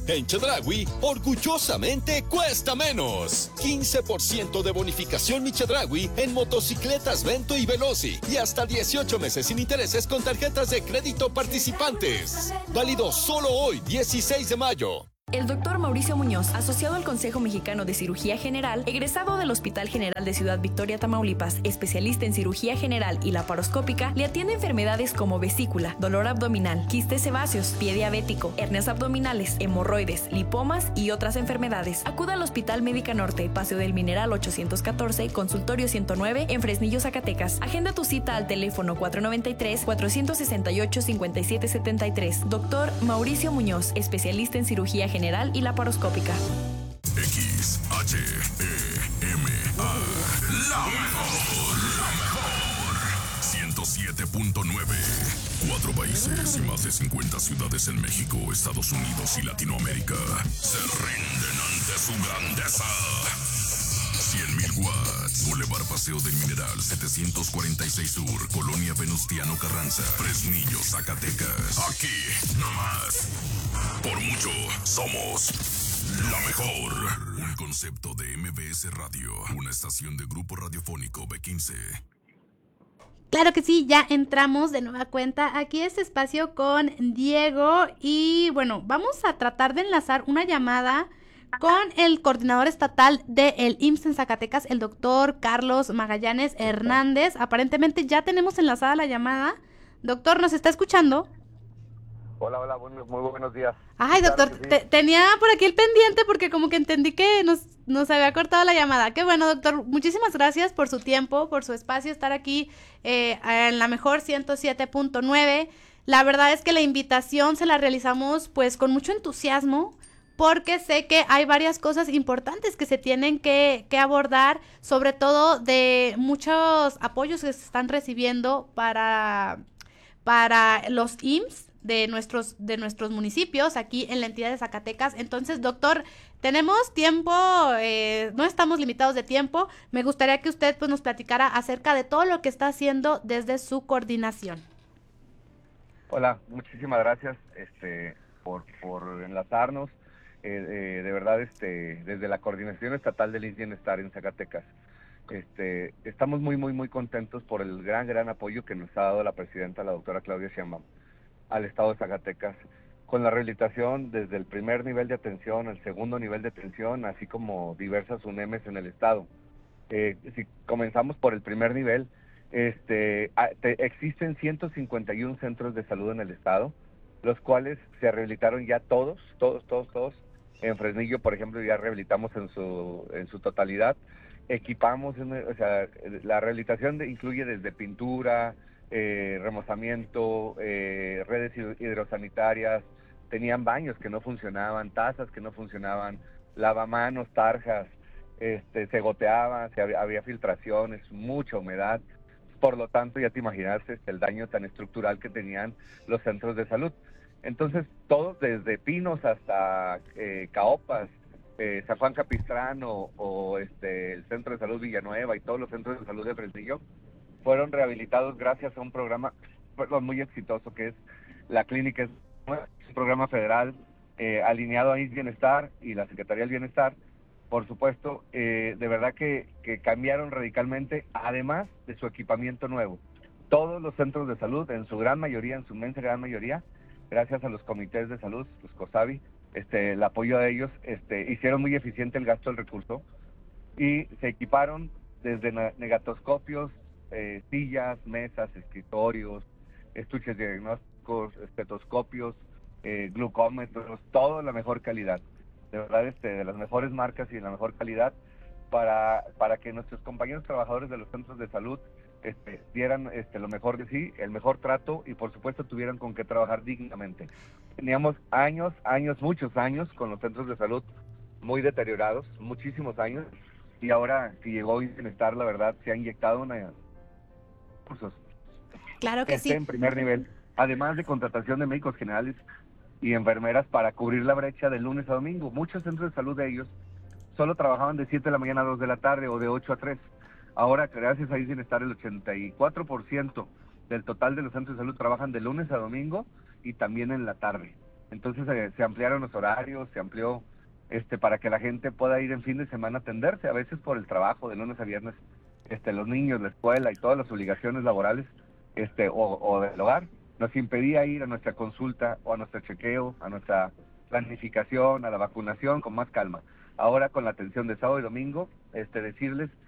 En Chedraui, orgullosamente cuesta menos. 15% de bonificación Mi Chedraui en motocicletas Vento y Veloci y hasta 18 meses sin intereses con tarjetas de crédito participantes. Válido solo hoy, 16 de mayo. El doctor Mauricio Muñoz, asociado al Consejo Mexicano de Cirugía General, egresado del Hospital General de Ciudad Victoria, Tamaulipas, especialista en cirugía general y laparoscópica, le atiende enfermedades como vesícula, dolor abdominal, quistes sebáceos, pie diabético, hernias abdominales, hemorroides, lipomas y otras enfermedades. Acuda al Hospital Médica Norte, Paseo del Mineral 814, Consultorio 109, en Fresnillo, Zacatecas. Agenda tu cita al teléfono 493-468-5773. Doctor Mauricio Muñoz, especialista en cirugía general y laparoscópica. XHEMA, la mejor 107.9. 4 países y más de 50 ciudades en México, Estados Unidos y Latinoamérica se rinden ante su grandeza. 100.000 watts. Boulevard Paseo del Mineral 746 Sur, Colonia Venustiano Carranza, Fresnillo, Zacatecas. Aquí, nomás. Por mucho, somos la mejor. Un concepto de MBS Radio, una estación de Grupo Radiofónico B15. Claro que sí, ya entramos de nueva cuenta aquí a este espacio con Diego y bueno, vamos a tratar de enlazar una llamada con el coordinador estatal del IMSS en Zacatecas, el doctor Carlos Magallanes Hernández. Aparentemente ya tenemos enlazada la llamada. Doctor, ¿nos está escuchando? Hola, muy buenos días. Ay, doctor, sí. Tenía por aquí el pendiente porque como que entendí que nos había cortado la llamada. Qué bueno, doctor, muchísimas gracias por su tiempo, por su espacio, estar aquí en la mejor 107.9. La verdad es que la invitación se la realizamos pues con mucho entusiasmo, porque sé que hay varias cosas importantes que se tienen que abordar, sobre todo de muchos apoyos que se están recibiendo para los IMSS de nuestros municipios aquí en la entidad de Zacatecas. Entonces, doctor, tenemos tiempo, no estamos limitados de tiempo. Me gustaría que usted pues nos platicara acerca de todo lo que está haciendo desde su coordinación. Hola, muchísimas gracias por enlazarnos. De verdad, desde la Coordinación Estatal del IMSS Bienestar en Zacatecas, estamos muy contentos por el gran apoyo que nos ha dado la presidenta, la doctora Claudia Sheinbaum, al estado de Zacatecas, con la rehabilitación desde el primer nivel de atención, el segundo nivel de atención, así como diversas UNEMs en el estado. Si comenzamos por el primer nivel, existen 151 centros de salud en el estado, los cuales se rehabilitaron ya todos. En Fresnillo, por ejemplo, ya rehabilitamos en su totalidad. Equipamos, la rehabilitación incluye desde pintura, remozamiento, redes hidrosanitarias, tenían baños que no funcionaban, tazas que no funcionaban, lavamanos, tarjas, se goteaban, había filtraciones, mucha humedad. Por lo tanto, ya te imaginas el daño tan estructural que tenían los centros de salud. Entonces, todos desde Pinos hasta Caopas, San Juan Capistrano o el Centro de Salud Villanueva y todos los centros de salud de Fresnillo fueron rehabilitados gracias a un programa muy exitoso que es la Clínica. Es un programa federal alineado a IMSS Bienestar y la Secretaría del Bienestar. Por supuesto, de verdad que cambiaron radicalmente, además de su equipamiento nuevo. Todos los centros de salud, en su gran mayoría, en su inmensa gran mayoría, gracias a los comités de salud, los COSAVI, el apoyo de ellos, hicieron muy eficiente el gasto del recurso y se equiparon desde negatoscopios, sillas, mesas, escritorios, estuches diagnósticos, estetoscopios, glucómetros, todo la mejor calidad. De verdad, de las mejores marcas y de la mejor calidad para que nuestros compañeros trabajadores de los centros de salud dieran lo mejor de sí, el mejor trato y por supuesto tuvieran con qué trabajar dignamente. Teníamos muchos años con los centros de salud muy deteriorados, muchísimos años, y ahora que llegó Bienestar, la verdad, se ha inyectado recursos. Claro que sí. En primer nivel, además de contratación de médicos generales y enfermeras para cubrir la brecha de lunes a domingo. Muchos centros de salud de ellos solo trabajaban de 7 de la mañana a 2 de la tarde o de 8 a 3. Ahora, gracias a Bienestar, el 84% del total de los centros de salud trabajan de lunes a domingo y también en la tarde. Entonces se ampliaron los horarios, se amplió para que la gente pueda ir en fin de semana a atenderse, a veces por el trabajo de lunes a viernes, los niños, la escuela y todas las obligaciones laborales o del hogar, nos impedía ir a nuestra consulta o a nuestro chequeo, a nuestra planificación, a la vacunación con más calma. Ahora con la atención de sábado y domingo, decirles